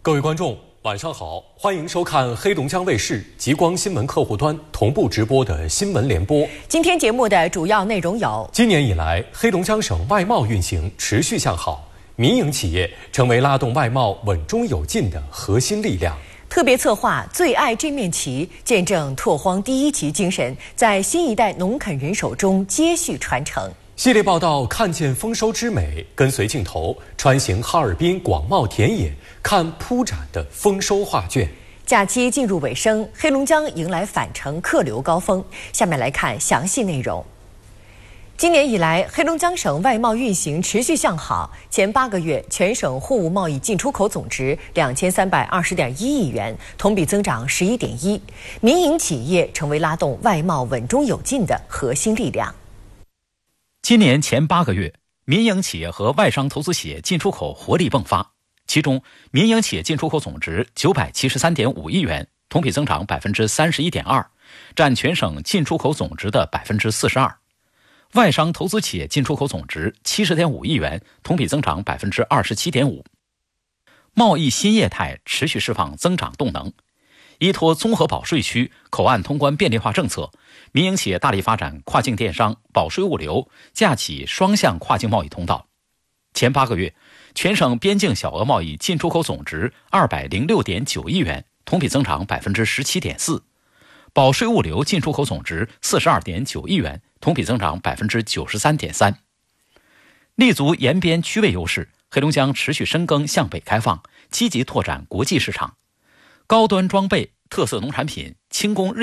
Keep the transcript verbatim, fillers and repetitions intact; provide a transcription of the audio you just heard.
各位观众，晚上好，欢迎收看黑龙江卫视极光新闻客户端同步直播的新闻联播。 今天节目的主要内容有： 今年以来，黑龙江省外贸运行持续向好，民营企业成为拉动外贸稳中有进的核心力量。 特别策划最爱这面旗，见证拓荒第一旗精神在新一代农垦人手中接续传承。 系列报道看见丰收之美，跟随镜头穿行哈尔滨广袤田野，看铺展的丰收画卷。 假期进入尾声，黑龙江迎来返程客流高峰。下面来看详细内容。今年以来，黑龙江省外贸运行持续向好，前八个月全省货物贸易进出口总值两千三百二十点一亿元，同比增长十一点一。民营企业成为拉动外贸稳中有进的核心力量。 今年前八个月，民营企业和外商投资企业进出口活力迸发，其中民营企业进出口总值九百七十三点五亿元，同比增长百分之三十一点二，占全省进出口总值的百分之四十二。外商投资企业进出口总值七十点五亿元，同比增长百分之二十七点五。贸易新业态持续释放增长动能。依托综合保税区口岸通关便利化政策，民营企业大力发展跨境电商、保税物流、架起双向跨境贸易通道。前八个月，全省边境小额贸易进出口总值二百零六点九亿元，同比增长百分之十七点四。保税物流进出口总值四十二点九亿元，同比增长百分之九十三点三。立足沿边区位优势，黑龙江持续深耕向北开放，积极拓展国际市场。高端装备、特色农产品、轻工日